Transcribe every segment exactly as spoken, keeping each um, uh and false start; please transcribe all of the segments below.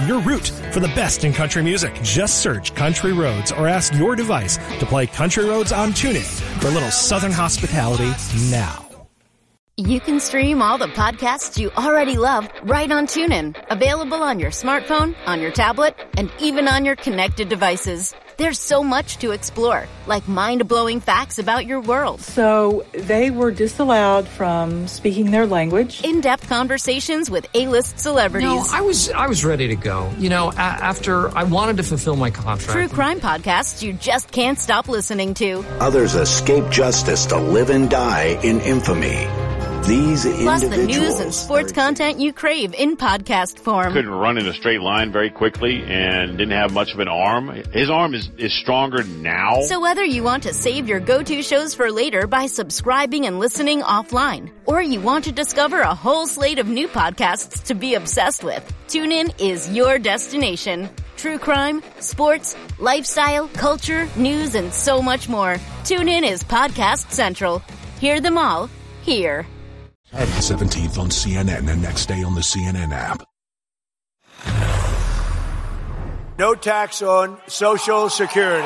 your route for the best in country music. Just search Country Roads or ask your device to play Country Roads on TuneIn for a little Southern hospitality now. You can stream all the podcasts you already love right on TuneIn. Available on your smartphone, on your tablet, and even on your connected devices. There's so much to explore, like mind-blowing facts about your world. So they were disallowed from speaking their language. In-depth conversations with A-list celebrities. No, I was I was ready to go. You know, a- after I wanted to fulfill my contract. True crime podcasts you just can't stop listening to. Others escape justice to live and die in infamy. These Plus individuals. the news and sports content you crave in podcast form. Couldn't run in a straight line very quickly and didn't have much of an arm. His arm is, is stronger now. So whether you want to save your go-to shows for later by subscribing and listening offline, or you want to discover a whole slate of new podcasts to be obsessed with, TuneIn is your destination. True crime, sports, lifestyle, culture, news, and so much more. TuneIn is Podcast Central. Hear them all here. seventeenth on C N N and next day on the C N N app. No tax on Social Security.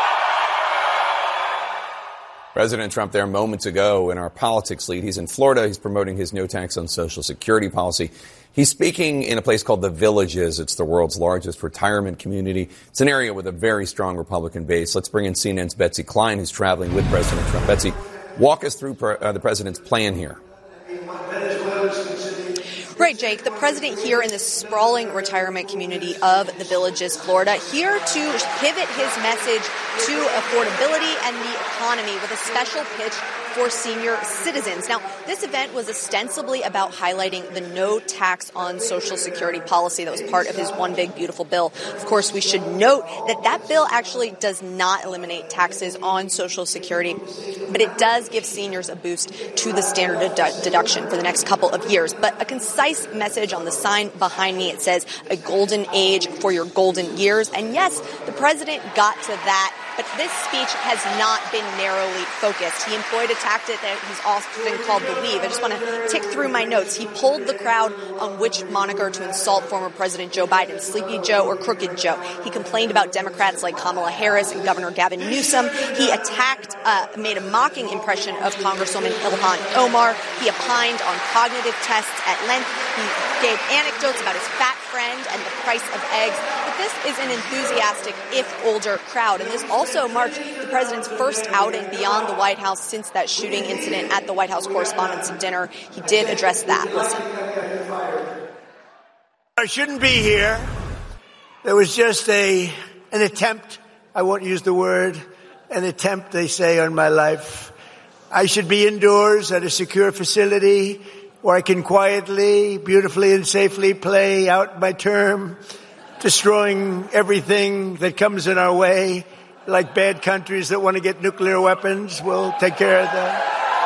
President Trump there moments ago in our politics lead. He's in Florida. He's promoting his no tax on Social Security policy. He's speaking in a place called The Villages. It's the world's largest retirement community. It's an area with a very strong Republican base. Let's bring in C N N's Betsy Klein, who's traveling with President Trump. Betsy, walk us through uh, the president's plan here. Right, Jake. The president here in the sprawling retirement community of the Villages, Florida, here to pivot his message to affordability and the economy with a special pitch for senior citizens. Now, this event was ostensibly about highlighting the no tax on Social Security policy that was part of his One Big Beautiful Bill. Of course, we should note that that bill actually does not eliminate taxes on Social Security, but it does give seniors a boost to the standard dedu- deduction for the next couple of years. But a concise message on the sign behind me, it says, a golden age for your golden years. And yes, the president got to that, but this speech has not been narrowly focused. He employed a tactic that he's often called the weave. I just want to tick through my notes. He polled the crowd on which moniker to insult former President Joe Biden, Sleepy Joe or Crooked Joe. He complained about Democrats like Kamala Harris and Governor Gavin Newsom. He attacked, uh, made a mocking impression of Congresswoman Ilhan Omar. He opined on cognitive tests at length. He gave anecdotes about his fat friend and the price of eggs. But this is an enthusiastic, if older, crowd. And this also marked the president's first outing beyond the White House since that shooting incident at the White House Correspondents' Dinner. He did address that. Listen. I shouldn't be here. There was just a an attempt, I won't use the word, an attempt, they say, on my life. I should be indoors at a secure facility where I can quietly, beautifully, and safely play out my term, destroying everything that comes in our way, like bad countries that want to get nuclear weapons. We'll take care of that.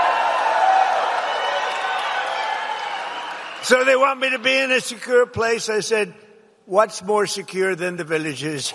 So they want me to be in a secure place. I said, what's more secure than the Villages?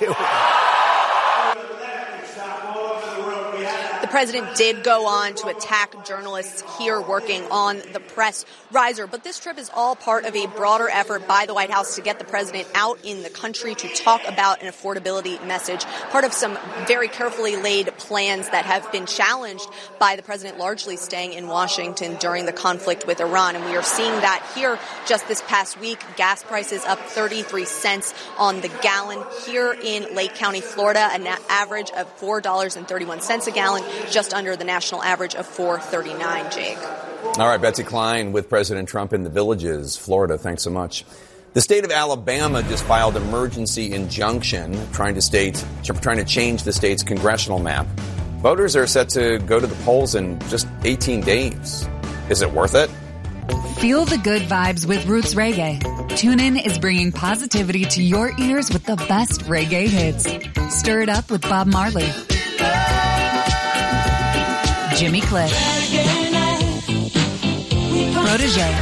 The president did go on to attack journalists here working on the press riser. But this trip is all part of a broader effort by the White House to get the president out in the country to talk about an affordability message, part of some very carefully laid plans that have been challenged by the president largely staying in Washington during the conflict with Iran. And we are seeing that here just this past week. Gas prices up thirty-three cents on the gallon here in Lake County, Florida, an average of four dollars and thirty-one cents a gallon, just under the national average of four dollars and thirty-nine cents, Jake. All right, Betsy Klein with President Trump in the Villages, Florida. Thanks so much. The state of Alabama just filed emergency injunction trying to state, trying to change the state's congressional map. Voters are set to go to the polls in just eighteen days. Is it worth it? Feel the good vibes with Roots Reggae. TuneIn is bringing positivity to your ears with the best reggae hits. Stir it up with Bob Marley, Jimmy Cliff, Protege,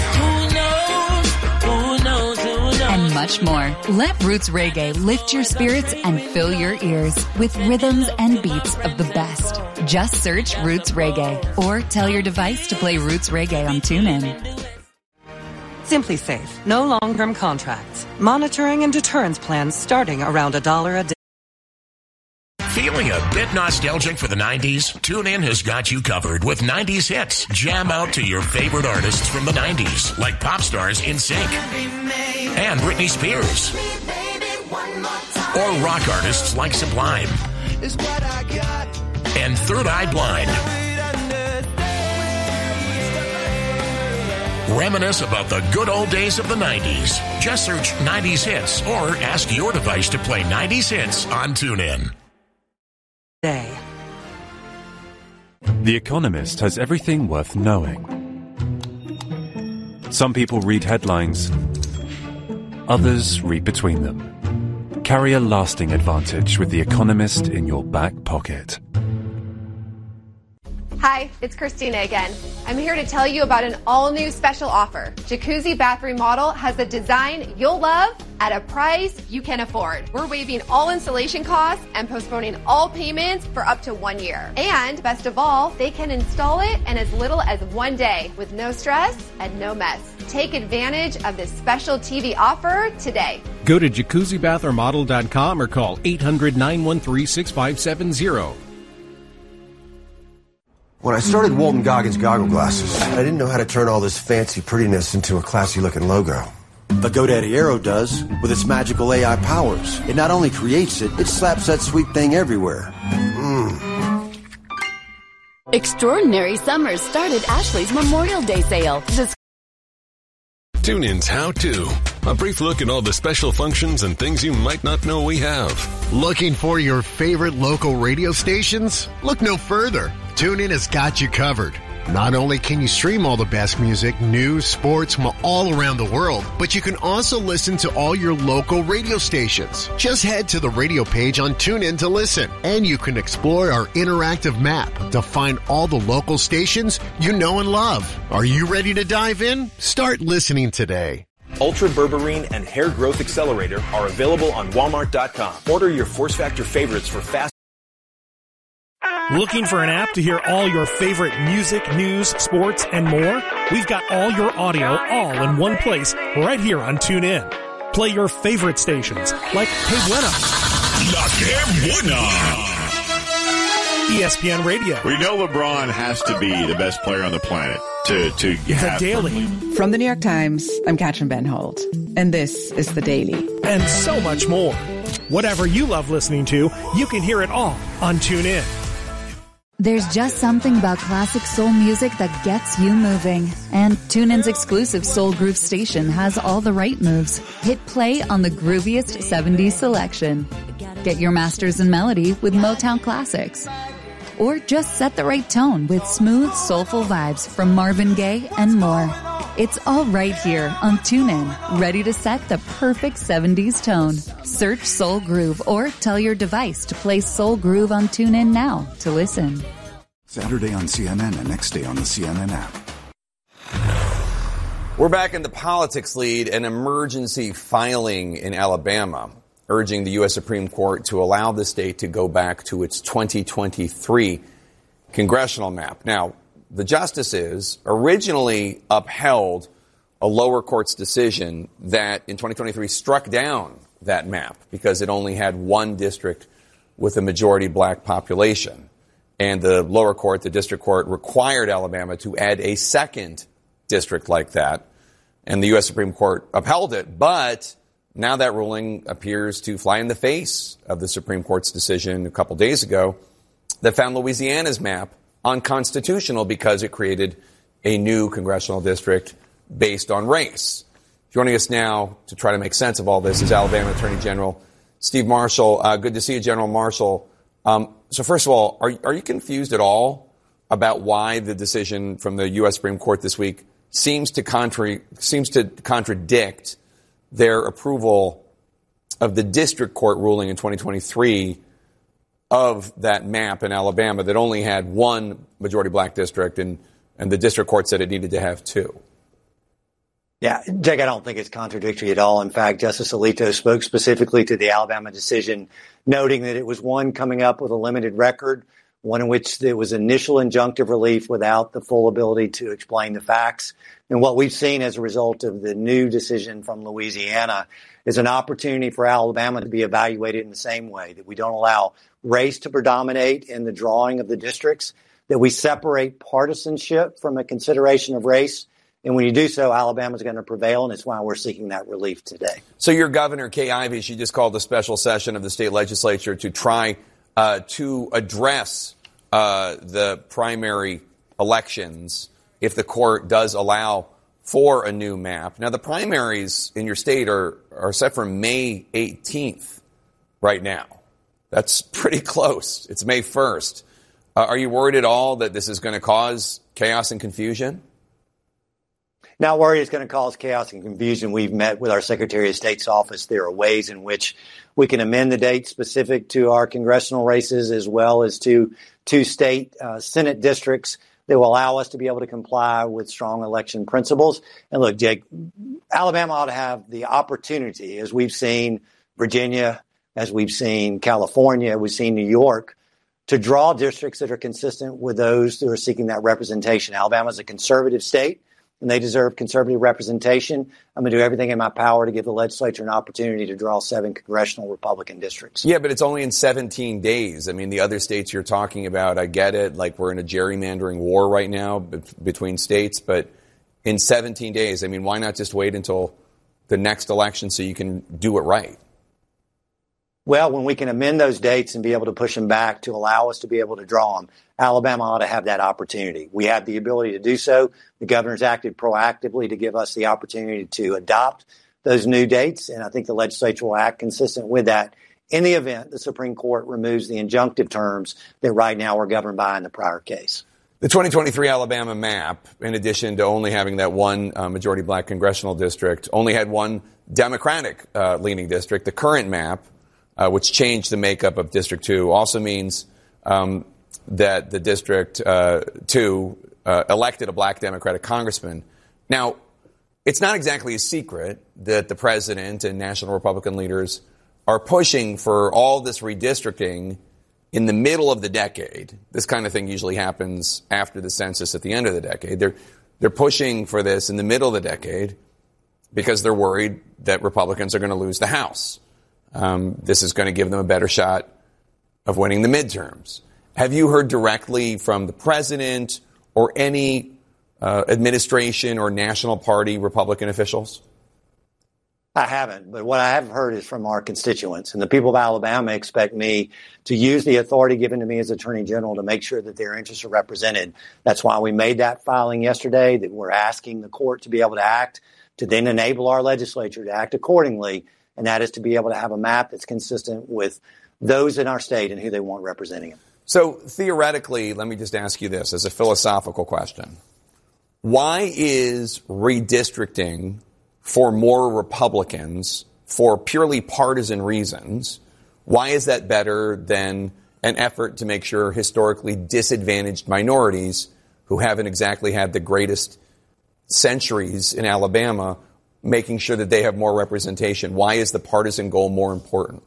and much more. Let Roots Reggae lift your spirits and fill your ears with rhythms and beats of the best. Just search Roots Reggae or tell your device to play Roots Reggae on TuneIn. Simply Safe. No long-term contracts. Monitoring and deterrence plans starting around a dollar a day. Feeling a bit nostalgic for the nineties? TuneIn has got you covered with nineties hits. Jam out to your favorite artists from the nineties, like pop stars In Sync and Britney Spears. Or rock artists like Sublime and Third Eye Blind. Reminisce about the good old days of the nineties. Just search nineties hits or ask your device to play nineties hits on TuneIn. Day. The Economist has everything worth knowing. Some people read headlines, others read between them. Carry a lasting advantage with The Economist in your back pocket. Hi, it's Christina again. I'm here to tell you about an all-new special offer. Jacuzzi Bath Remodel has a design you'll love at a price you can afford. We're waiving all installation costs and postponing all payments for up to one year. And best of all, they can install it in as little as one day with no stress and no mess. Take advantage of this special T V offer today. Go to jacuzzi bath remodel dot com or call eight hundred, nine one three, six five seven zero. When I started Walton Goggins Goggle Glasses, I didn't know how to turn all this fancy prettiness into a classy-looking logo. But GoDaddy Aero does, with its magical A I powers. It not only creates it, it slaps that sweet thing everywhere. Mmm. Extraordinary summers started Ashley's Memorial Day sale. This TuneIn's How To. A brief look at all the special functions and things you might not know we have. Looking for your favorite local radio stations? Look no further. TuneIn has got you covered. Not only can you stream all the best music, news, sports from all around the world, but you can also listen to all your local radio stations. Just head to the radio page on TuneIn to listen, and you can explore our interactive map to find all the local stations you know and love. Are you ready to dive in? Start listening today. Ultra Berberine and Hair Growth Accelerator are available on Walmart dot com. Order your Force Factor favorites for fast. Looking for an app to hear all your favorite music, news, sports, and more? We've got all your audio all in one place right here on TuneIn. Play your favorite stations like Hey Buena, La Que Buena, E S P N Radio. We know LeBron has to be the best player on the planet to, to have. The Daily. From the New York Times, I'm Katrin Benhold, and this is The Daily. And so much more. Whatever you love listening to, you can hear it all on TuneIn. There's just something about classic soul music that gets you moving. And TuneIn's exclusive Soul Groove station has all the right moves. Hit play on the grooviest seventies selection. Get your masters in melody with Motown classics. Or just set the right tone with smooth, soulful vibes from Marvin Gaye and more. It's all right here on TuneIn, ready to set the perfect seventies tone. Search Soul Groove or tell your device to play Soul Groove on TuneIn now to listen. Saturday on C N N and next day on the C N N app. We're back in the politics lead, an emergency filing in Alabama urging the U S Supreme Court to allow the state to go back to its twenty twenty-three congressional map. Now, the justices originally upheld a lower court's decision that in twenty twenty-three struck down that map because it only had one district with a majority black population. And the lower court, the district court, required Alabama to add a second district like that. And the U S Supreme Court upheld it. But now that ruling appears to fly in the face of the Supreme Court's decision a couple days ago that found Louisiana's map unconstitutional because it created a new congressional district based on race. Joining us now to try to make sense of all this is Alabama Attorney General Steve Marshall. Uh, good to see you, General Marshall. Um, so first of all, are, are you confused at all about why the decision from the U S Supreme Court this week seems to contra- seems to contradict their approval of the district court ruling in twenty twenty-three of that map in Alabama that only had one majority black district, and, and the district court said it needed to have two? Yeah, Jake, I don't think it's contradictory at all. In fact, Justice Alito spoke specifically to the Alabama decision, noting that it was one coming up with a limited record, one in which there was initial injunctive relief without the full ability to explain the facts. And what we've seen as a result of the new decision from Louisiana is an opportunity for Alabama to be evaluated in the same way, that we don't allow race to predominate in the drawing of the districts, that we separate partisanship from a consideration of race. And when you do so, Alabama's going to prevail, and it's why we're seeking that relief today. So your governor, Kay Ivey, she just called a special session of the state legislature to try uh, to address uh, the primary elections if the court does allow for a new map. Now, the primaries in your state are, are set for May eighteenth right now. That's pretty close. It's May first. Uh, are you worried at all that this is going to cause chaos and confusion? Not worried it's going to cause chaos and confusion. We've met with our Secretary of State's office. There are ways in which we can amend the date specific to our congressional races as well as to two state uh, Senate districts that will allow us to be able to comply with strong election principles. And look, Jake, Alabama ought to have the opportunity, as we've seen Virginia, as we've seen California, we've seen New York, to draw districts that are consistent with those who are seeking that representation. Alabama is a conservative state, and they deserve conservative representation. I'm going to do everything in my power to give the legislature an opportunity to draw seven congressional Republican districts. Yeah, but it's only in seventeen days. I mean, the other states you're talking about, I get it. Like, we're in a gerrymandering war right now b- between states. But in seventeen days, I mean, why not just wait until the next election so you can do it right? Well, when we can amend those dates and be able to push them back to allow us to be able to draw them, Alabama ought to have that opportunity. We have the ability to do so. The governor's acted proactively to give us the opportunity to adopt those new dates, and I think the legislature will act consistent with that in the event the Supreme Court removes the injunctive terms that right now we're governed by in the prior case. The twenty twenty-three Alabama map, in addition to only having that one uh, majority black congressional district, only had one Democratic uh, leaning district. The current map, uh, which changed the makeup of District two, also means um, that the District uh, two uh, elected a black Democratic congressman. Now, it's not exactly a secret that the president and national Republican leaders are pushing for all this redistricting in the middle of the decade. This kind of thing usually happens after the census at the end of the decade. They're, they're pushing for this in the middle of the decade because they're worried that Republicans are going to lose the House. Um, this is going to give them a better shot of winning the midterms. Have you heard directly from the president or any uh, administration or national party Republican officials? I haven't, but what I have heard is from our constituents, and the people of Alabama expect me to use the authority given to me as Attorney General to make sure that their interests are represented. That's why we made that filing yesterday, that we're asking the court to be able to act, to then enable our legislature to act accordingly, and that is to be able to have a map that's consistent with those in our state and who they want representing them. So theoretically, let me just ask you this as a philosophical question. Why is redistricting for more Republicans for purely partisan reasons, why is that better than an effort to make sure historically disadvantaged minorities who haven't exactly had the greatest centuries in Alabama, making sure that they have more representation? Why is the partisan goal more important?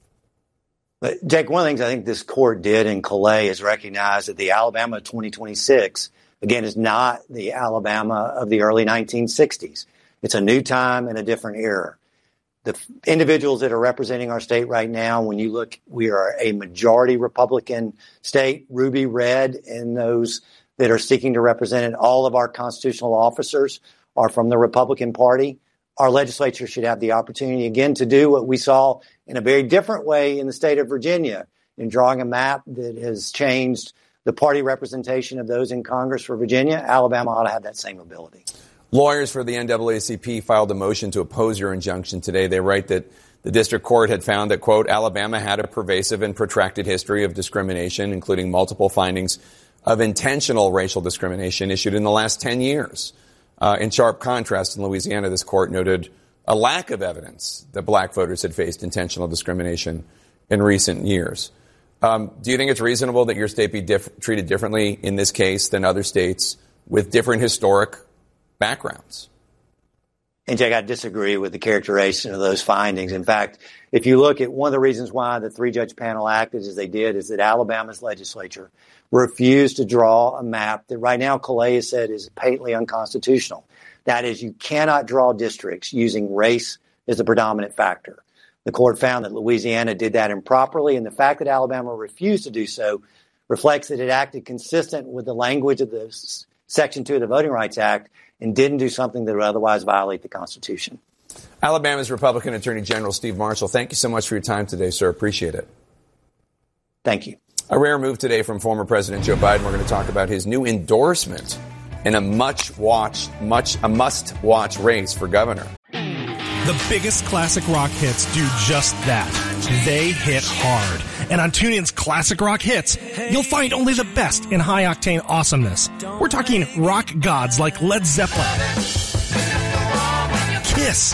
But, Jake, one of the things I think this court did in Calais is recognize that the Alabama twenty twenty-six, again, is not the Alabama of the early nineteen sixties. It's a new time and a different era. The f- individuals that are representing our state right now, when you look, we are a majority Republican state, ruby red, and those that are seeking to represent it. All of our constitutional officers are from the Republican Party. Our legislature should have the opportunity, again, to do what we saw in a very different way in the state of Virginia, in drawing a map that has changed the party representation of those in Congress for Virginia. Alabama ought to have that same ability. Lawyers for the N double A C P filed a motion to oppose your injunction today. They write that the district court had found that, quote, Alabama had a pervasive and protracted history of discrimination, including multiple findings of intentional racial discrimination issued in the last ten years. Uh, in sharp contrast, in Louisiana, this court noted a lack of evidence that black voters had faced intentional discrimination in recent years. Um, do you think it's reasonable that your state be diff- treated differently in this case than other states with different historic backgrounds? And Jake, I disagree with the characterization of those findings. In fact, if you look at one of the reasons why the three-judge panel acted as they did is that Alabama's legislature refused to draw a map that right now Calais has said is patently unconstitutional. That is, you cannot draw districts using race as the predominant factor. The court found that Louisiana did that improperly, and the fact that Alabama refused to do so reflects that it acted consistent with the language of the Section two of the Voting Rights Act and didn't do something that would otherwise violate the Constitution. Alabama's Republican Attorney General Steve Marshall, thank you so much for your time today, sir. Appreciate it. Thank you. A rare move today from former President Joe Biden. We're going to talk about his new endorsement in a much-watched, much a must-watch race for governor. The biggest classic rock hits do just that. They hit hard. And on TuneIn's Classic Rock Hits, you'll find only the best in high-octane awesomeness. We're talking rock gods like Led Zeppelin, Kiss,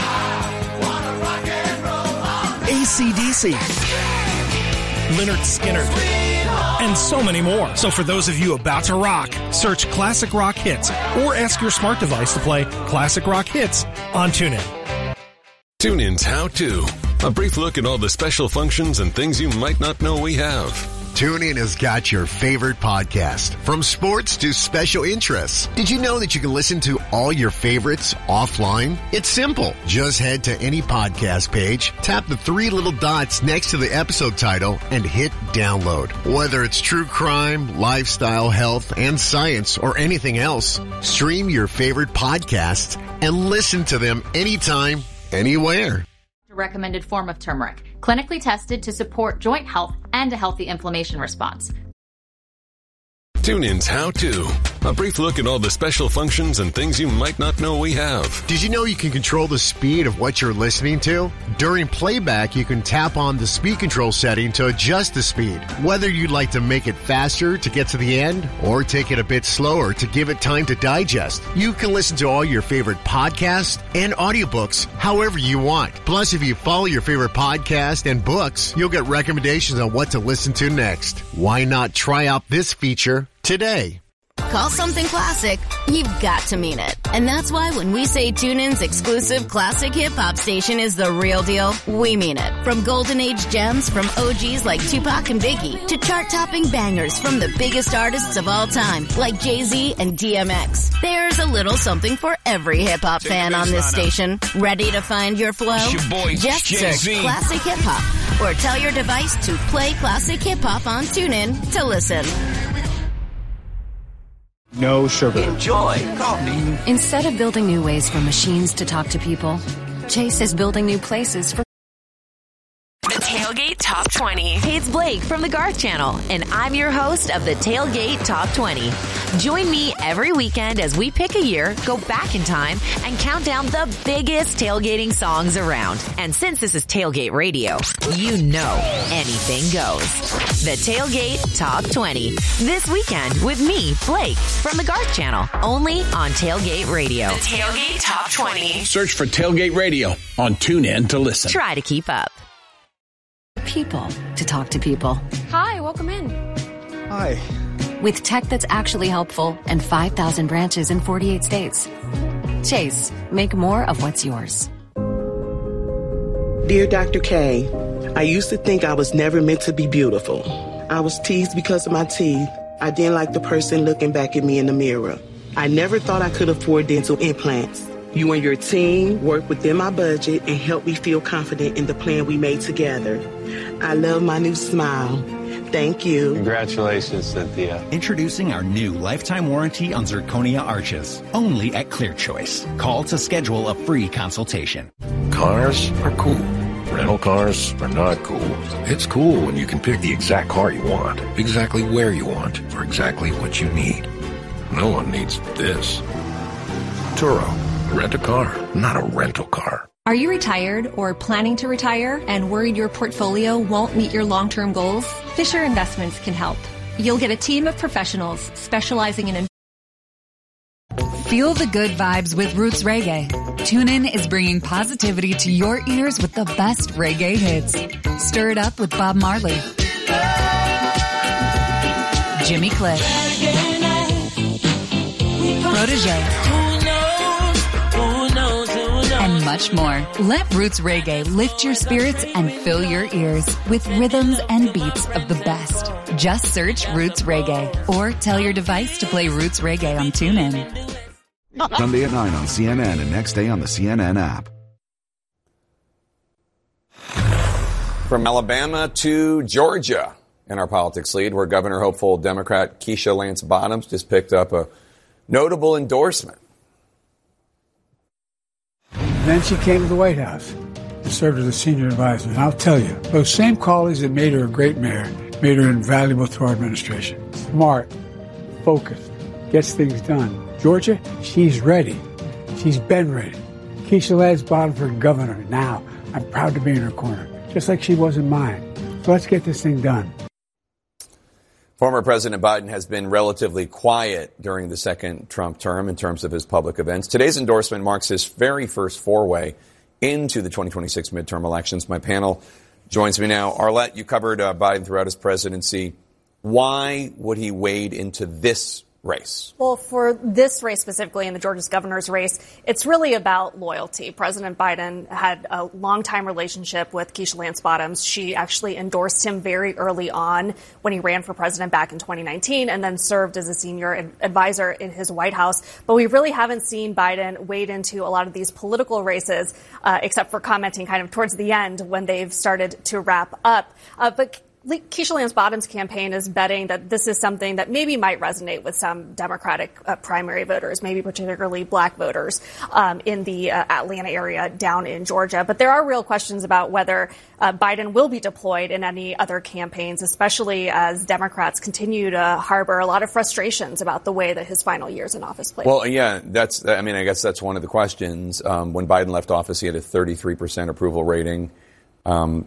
A C D C, Lynyrd Skynyrd, and so many more. So for those of you about to rock, search Classic Rock Hits or ask your smart device to play Classic Rock Hits on TuneIn. TuneIn's How To. A brief look at all the special functions and things you might not know we have. TuneIn has got your favorite podcast, from sports to special interests. Did you know that you can listen to all your favorites offline? It's simple. Just head to any podcast page, tap the three little dots next to the episode title, and hit download. Whether it's true crime, lifestyle, health, and science, or anything else, stream your favorite podcasts and listen to them anytime, anywhere. Recommended form of turmeric, clinically tested to support joint health and a healthy inflammation response. TuneIn's How To. A brief look at all the special functions and things you might not know we have. Did you know you can control the speed of what you're listening to? During playback, you can tap on the speed control setting to adjust the speed. Whether you'd like to make it faster to get to the end or take it a bit slower to give it time to digest, you can listen to all your favorite podcasts and audiobooks however you want. Plus, if you follow your favorite podcast and books, you'll get recommendations on what to listen to next. Why not try out this feature today? Call something classic, you've got to mean it. And that's why when we say TuneIn's exclusive classic hip-hop station is the real deal, we mean it. From golden age gems from O Gs like Tupac and Biggie to chart-topping bangers from the biggest artists of all time like Jay-Z and D M X. There's a little something for every hip-hop fan on this station. Ready to find your flow? Your boy, Just Jay-Z. search Classic Hip-Hop or tell your device to play Classic Hip-Hop on TuneIn to listen. No sugar. Enjoy coffee. Instead of building new ways for machines to talk to people, Chase is building new places for The Tailgate Top twenty. Hey, it's Blake from the Garth Channel, and I'm your host of the Tailgate Top twenty. Join me every weekend as we pick a year, go back in time, and count down the biggest tailgating songs around. And since this is Tailgate Radio, you know anything goes. The Tailgate Top twenty. This weekend with me, Blake, from the Garth Channel, only on Tailgate Radio. The Tailgate Top twenty. Search for Tailgate Radio on TuneIn to listen. Try to keep up. people to talk to people. Hi, welcome in. Hi. With tech that's actually helpful and five thousand branches in forty-eight states. Chase, make more of what's yours. Dear Doctor K, I used to think I was never meant to be beautiful. I was teased because of my teeth. I didn't like the person looking back at me in the mirror. I never thought I could afford dental implants. You and your team worked within my budget and helped me feel confident in the plan we made together. I love my new smile. Thank you. Congratulations, Cynthia. Introducing our new lifetime warranty on zirconia arches, only at Clear Choice. Call to schedule a free consultation. Cars are cool. Rental cars are not cool. It's cool when you can pick the exact car you want, exactly where you want, for exactly what you need. No one needs this. Turo. Rent a car, not a rental car. Are you retired or planning to retire and worried your portfolio won't meet your long-term goals? Fisher Investments can help. You'll get a team of professionals specializing in... Feel the good vibes with Roots Reggae. TuneIn is bringing positivity to your ears with the best reggae hits. Stir it up with Bob Marley, Jimmy Cliff, Protégé, and much more. Let Roots Reggae lift your spirits and fill your ears with rhythms and beats of the best. Just search Roots Reggae or tell your device to play Roots Reggae on TuneIn. Sunday at nine on C N N and next day on the C N N app. From Alabama to Georgia in our politics lead, where Governor hopeful Democrat Keisha Lance Bottoms just picked up a notable endorsement. Then she came to the White House and served as a senior advisor. And I'll tell you, those same qualities that made her a great mayor made her invaluable to our administration. Smart, focused, gets things done. Georgia, she's ready. She's been ready. Keisha Lance Bottoms for governor. Now, I'm proud to be in her corner, just like she was in mine. So let's get this thing done. Former President Biden has been relatively quiet during the second Trump term in terms of his public events. Today's endorsement marks his very first foray into the twenty twenty-six midterm elections. My panel joins me now. Arlette, you covered uh, Biden throughout his presidency. Why would he wade into this race? Well, for this race specifically, in the Georgia's governor's race, it's really about loyalty. President Biden had a long-time relationship with Keisha Lance Bottoms. She actually endorsed him very early on when he ran for president back in twenty nineteen and then served as a senior advisor in his White House. But we really haven't seen Biden wade into a lot of these political races, uh, except for commenting kind of towards the end when they've started to wrap up. Uh, but Keisha Lance Bottoms' campaign is betting that this is something that maybe might resonate with some Democratic uh, primary voters, maybe particularly black voters um, in the uh, Atlanta area down in Georgia. But there are real questions about whether uh, Biden will be deployed in any other campaigns, especially as Democrats continue to harbor a lot of frustrations about the way that his final years in office played. Well, yeah, that's, I mean, I guess that's one of the questions. Um, when Biden left office, he had a thirty-three percent approval rating. Um,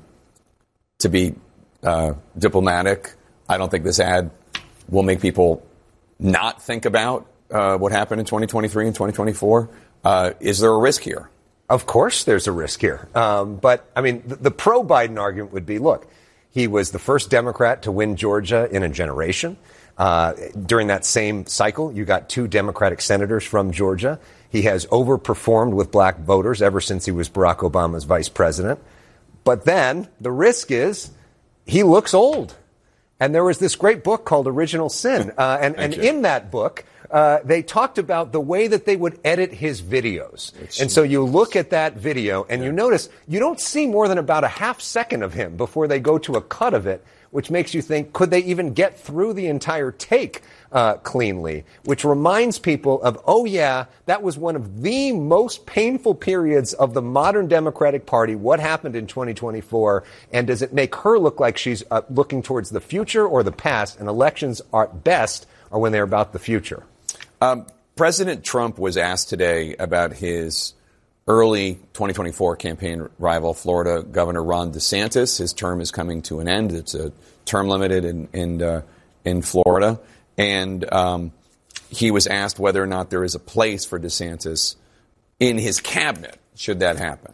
to be Uh, diplomatic, I don't think this ad will make people not think about uh, what happened in twenty twenty-three and twenty twenty-four. Uh, is there a risk here? Of course there's a risk here. Um, but, I mean, the, the pro-Biden argument would be, look, he was the first Democrat to win Georgia in a generation. Uh, during that same cycle, you got two Democratic senators from Georgia. He has overperformed with black voters ever since he was Barack Obama's vice president. But then the risk is he looks old. And there was this great book called Original Sin. Uh, and, and in that book, uh, they talked about the way that they would edit his videos. It's, and so you look at that video and yeah. you notice you don't see more than about a half second of him before they go to a cut of it, which makes you think, could they even get through the entire take uh, cleanly? Which reminds people of, oh, yeah, that was one of the most painful periods of the modern Democratic Party. What happened in twenty twenty-four? And does it make her look like she's uh, looking towards the future or the past? And elections are best are when they're about the future. Um, President Trump was asked today about his early twenty twenty-four campaign rival, Florida Governor Ron DeSantis. His term is coming to an end. It's a term limited in in, uh, in Florida. And um, he was asked whether or not there is a place for DeSantis in his cabinet, should that happen.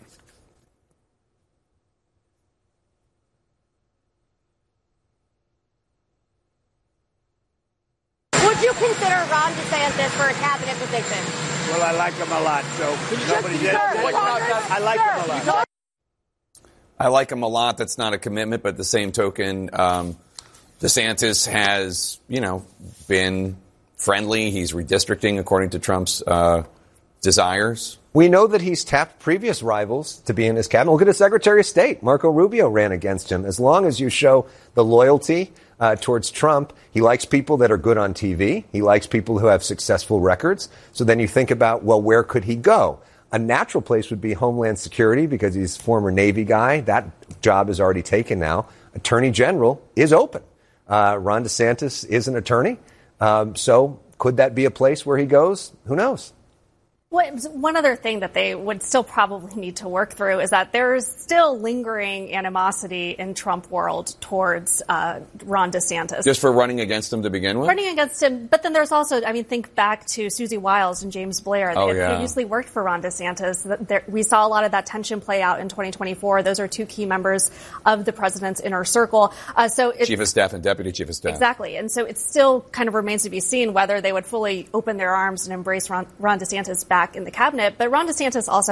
Would you consider Ron DeSantis for a cabinet position? Well, I like him a lot, so nobody did. I like him a lot. I like him a lot. That's not a commitment, but at the same token, um, DeSantis has, you know, been friendly. He's redistricting according to Trump's uh, desires. We know that he's tapped previous rivals to be in his cabinet. Look at his Secretary of State. Marco Rubio ran against him. As long as you show the loyalty uh, towards Trump, he likes people that are good on T V. He likes people who have successful records. So then you think about, well, where could he go? A natural place would be Homeland Security because he's a former Navy guy. That job is already taken now. Attorney General is open. Uh, Ron DeSantis is an attorney. Um, so could that be a place where he goes? Who knows? One other thing that they would still probably need to work through is that there's still lingering animosity in Trump world towards uh, Ron DeSantis. Just for running against him to begin with? Running against him. But then there's also, I mean, think back to Susie Wiles and James Blair. Oh, they yeah. previously worked for Ron DeSantis. There, we saw a lot of that tension play out in twenty twenty-four. Those are two key members of the president's inner circle. Uh, so it's, Chief of Staff and Deputy Chief of Staff. Exactly. And so it still kind of remains to be seen whether they would fully open their arms and embrace Ron, Ron DeSantis back in the cabinet. But Ron DeSantis also has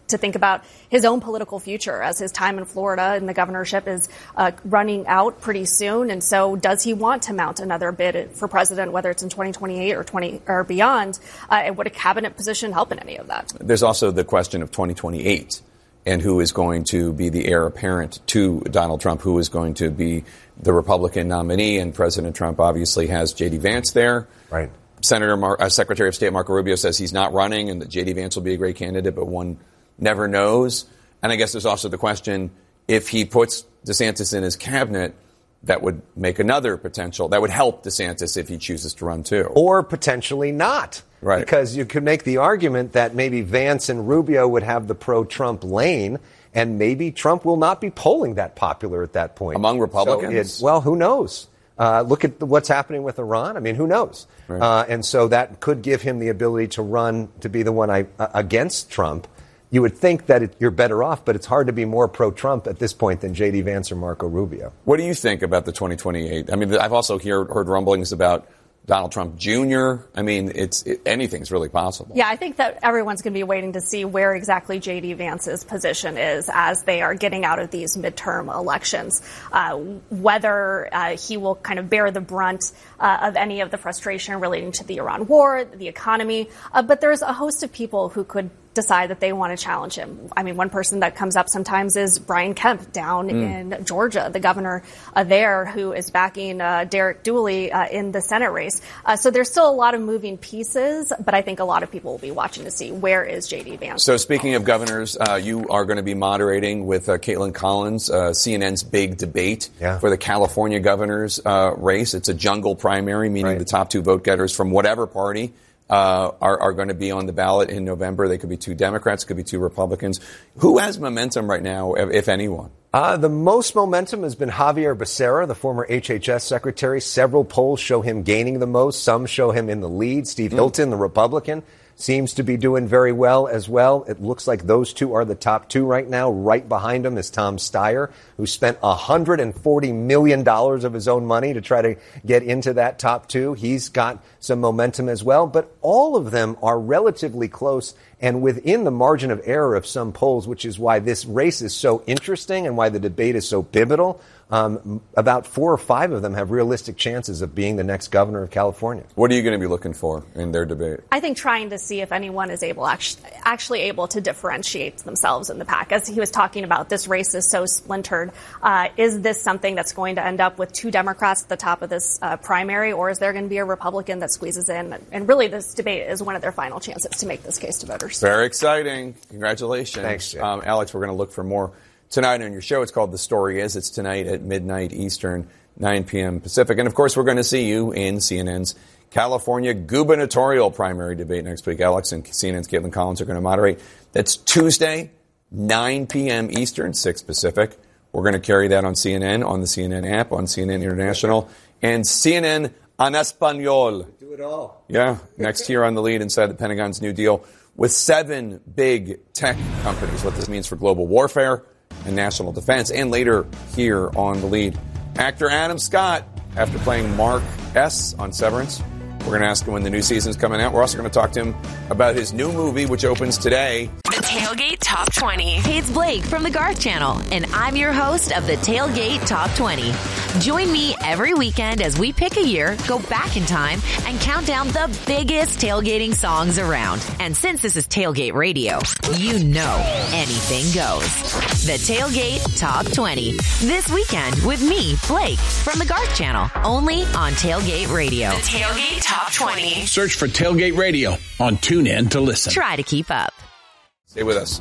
to think about his own political future as his time in Florida and the governorship is uh, running out pretty soon. And so does he want to mount another bid for president, whether it's in twenty twenty-eight or twenty or beyond? Uh, and would a cabinet position help in any of that? There's also the question of twenty twenty-eight and who is going to be the heir apparent to Donald Trump, who is going to be the Republican nominee. And President Trump obviously has J D. Vance there. Right. Senator Mar- uh, Secretary of State Marco Rubio says he's not running and that J D. Vance will be a great candidate, but one never knows. And I guess there's also the question, if he puts DeSantis in his cabinet, that would make another potential, that would help DeSantis if he chooses to run too. Or potentially not. Right. Because you could make the argument that maybe Vance and Rubio would have the pro-Trump lane, and maybe Trump will not be polling that popular at that point. Among Republicans? So it, well, who knows? Uh, look at the, what's happening with Iran. I mean, who knows? Right. Uh, and so that could give him the ability to run, to be the one I, uh, against Trump. You would think that it, you're better off, but it's hard to be more pro-Trump at this point than J D. Vance or Marco Rubio. What do you think about the twenty twenty-eight? I mean, I've also hear, heard rumblings about Donald Trump Junior I mean, it's it, anything's really possible. Yeah, I think that everyone's going to be waiting to see where exactly J D. Vance's position is as they are getting out of these midterm elections. Uh, whether uh, he will kind of bear the brunt uh, of any of the frustration relating to the Iran war, the economy. Uh, but there's a host of people who could decide that they want to challenge him. I mean, one person that comes up sometimes is Brian Kemp down mm. in Georgia, the governor uh, there, who is backing uh, Derek Dooley uh, in the Senate race. Uh, so there's still a lot of moving pieces, but I think a lot of people will be watching to see where is J D. Vance. So speaking of governors, uh, you are going to be moderating with uh, Caitlin Collins, uh, C N N's big debate yeah. for the California governor's uh, race. It's a jungle primary, meaning right. the top two vote getters from whatever party Uh, are, are going to be on the ballot in November. They could be two Democrats, could be two Republicans. Who has momentum right now, if, if anyone? Uh, the most momentum has been Javier Becerra, the former H H S secretary. Several polls show him gaining the most. Some show him in the lead. Steve Hilton, the Republican, seems to be doing very well as well. It looks like those two are the top two right now. Right behind him is Tom Steyer, who spent one hundred forty million dollars of his own money to try to get into that top two. He's got some momentum as well, but all of them are relatively close and within the margin of error of some polls, which is why this race is so interesting and why the debate is so pivotal. Um, about four or five of them have realistic chances of being the next governor of California. What are you going to be looking for in their debate? I think trying to see if anyone is able actually, actually able to differentiate themselves in the pack. As he was talking about, this race is so splintered. Uh, is this something that's going to end up with two Democrats at the top of this uh, primary, or is there going to be a Republican that squeezes in? And really, this debate is one of their final chances to make this case to voters. Very exciting. Congratulations. Thanks, Jay. Um, Alex, we're going to look for more tonight on your show. It's called The Story Is. It's tonight at midnight Eastern, nine p.m. Pacific. And, of course, we're going to see you in C N N's California gubernatorial primary debate next week. Alex and C N N's Caitlin Collins are going to moderate. That's Tuesday, nine p.m. Eastern, six Pacific. We're going to carry that on C N N, on the C N N app, on C N N International, and C N N en Español. Do it all. Yeah, next year on the lead inside the Pentagon's New Deal with seven big tech companies. What this means for global warfare and national defense, and later here on the lead. Actor Adam Scott, after playing Mark S. on Severance, we're going to ask him when the new season's coming out. We're also going to talk to him about his new movie, which opens today. The Tailgate Top twenty. Hey, it's Blake from the Garth Channel, and I'm your host of the Tailgate Top twenty. Join me every weekend as we pick a year, go back in time, and count down the biggest tailgating songs around. And since this is Tailgate Radio, you know anything goes. The Tailgate Top twenty. This weekend with me, Blake, from the Garth Channel, only on Tailgate Radio. The Tailgate Top twenty. Search for Tailgate Radio on TuneIn to listen. Try to keep up. Stay with us.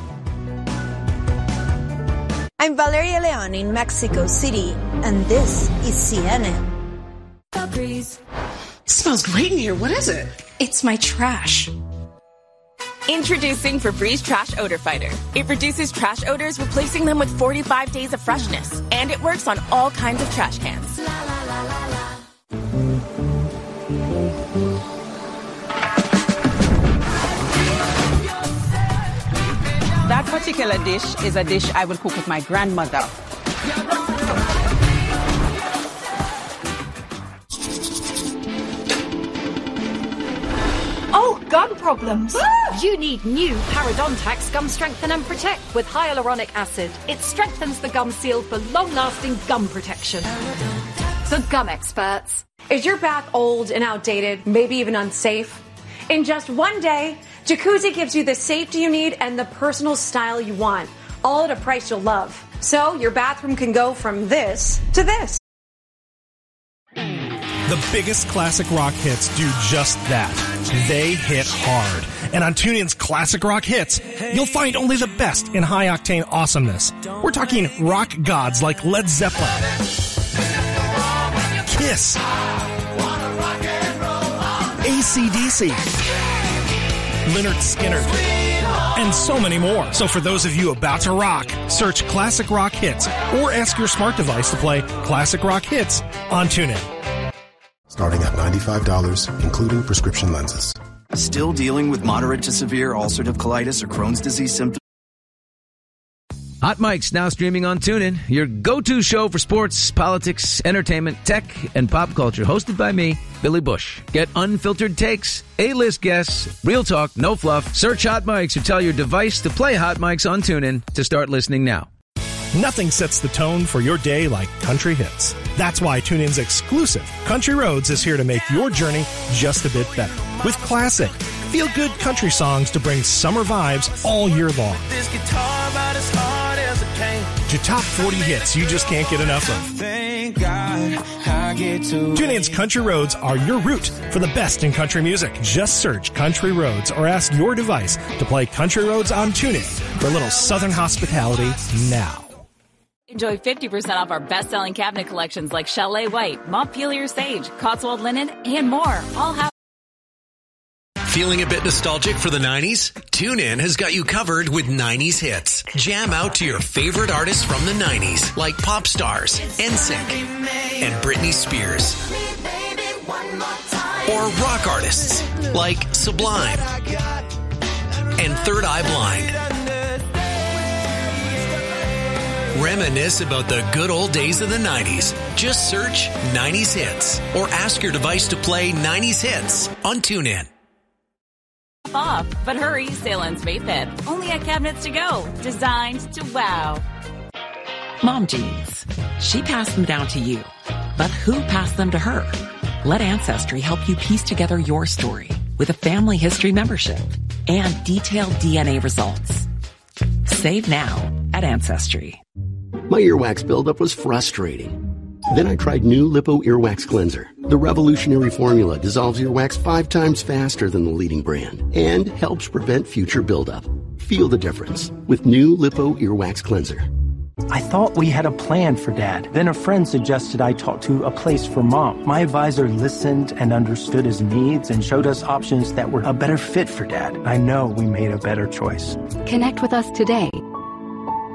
I'm Valeria Leon in Mexico City, and this is C N N. It smells great in here. What is it? It's my trash. Introducing Febreze Trash Odor Fighter. It reduces trash odors, replacing them with forty-five days of freshness. And it works on all kinds of trash cans. La, la, la, la, la. That particular dish is a dish I would cook with my grandmother. Oh, gum problems. You need new Parodontax Gum Strengthen and Protect with hyaluronic acid. It strengthens the gum seal for long-lasting gum protection. The gum experts. Is your back old and outdated, maybe even unsafe? In just one day, Jacuzzi gives you the safety you need and the personal style you want, all at a price you'll love. So your bathroom can go from this to this. The biggest classic rock hits do just that. They hit hard. And on TuneIn's Classic Rock Hits, you'll find only the best in high-octane awesomeness. We're talking rock gods like Led Zeppelin, Kiss, A C D C, Lynyrd Skynyrd, and so many more. So for those of you about to rock, search Classic Rock Hits or ask your smart device to play Classic Rock Hits on TuneIn. Starting at ninety-five dollars, including prescription lenses. Still dealing with moderate to severe ulcerative colitis or Crohn's disease symptoms? Hot Mic's now streaming on TuneIn, your go-to show for sports, politics, entertainment, tech, and pop culture. Hosted by me, Billy Bush. Get unfiltered takes, A-list guests, real talk, no fluff. Search Hot Mic's or tell your device to play Hot Mic's on TuneIn to start listening now. Nothing sets the tone for your day like country hits. That's why TuneIn's exclusive Country Roads is here to make your journey just a bit better. With classic, feel-good country songs to bring summer vibes all year long. This guitar about as hard as it came. To top forty hits you just can't get enough of. Thank God I get to. TuneIn's Country Roads are your route for the best in country music. Just search Country Roads or ask your device to play Country Roads on TuneIn for a little southern hospitality now. Enjoy fifty percent off our best-selling cabinet collections like Chalet White, Montpelier Sage, Cotswold Linen, and more. All have. Feeling a bit nostalgic for the nineties? TuneIn has got you covered with nineties hits. Jam out to your favorite artists from the nineties, like pop stars, N Sync, and Britney Spears. Or rock artists, like Sublime and Third Eye Blind. Reminisce about the good old days of the nineties. Just search nineties Hits or ask your device to play nineties Hits on TuneIn. Off, but hurry, sale ends May fifth. Only at Cabinets to Go, designed to wow. Mom jeans. She passed them down to you. But who passed them to her? Let Ancestry help you piece together your story with a family history membership and detailed D N A results. Save now at Ancestry. My earwax buildup was frustrating. Then I tried new Lipo Earwax Cleanser. The revolutionary formula dissolves earwax five times faster than the leading brand and helps prevent future buildup. Feel the difference with new Lipo Earwax Cleanser. I thought we had a plan for Dad. Then a friend suggested I talk to a place for Mom. My advisor listened and understood his needs and showed us options that were a better fit for Dad. I know we made a better choice. Connect with us today